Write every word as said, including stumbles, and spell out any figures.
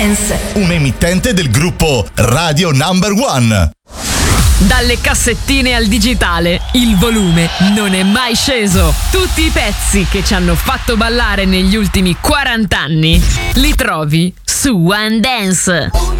Dance, un emittente del gruppo Radio Number One. Dalle cassettine al digitale, il volume non è mai sceso. Tutti i pezzi che ci hanno fatto ballare negli ultimi quaranta anni li trovi su One Dance.